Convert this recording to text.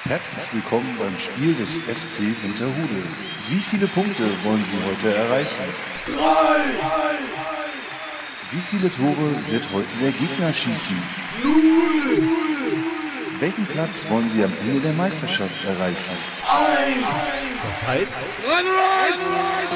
Herzlich willkommen beim Spiel des FC Winterhude. Wie viele Punkte wollen Sie heute erreichen? 3! Wie viele Tore wird heute der Gegner schießen? 0! Welchen Platz wollen Sie am Ende der Meisterschaft erreichen? 1! Das heißt?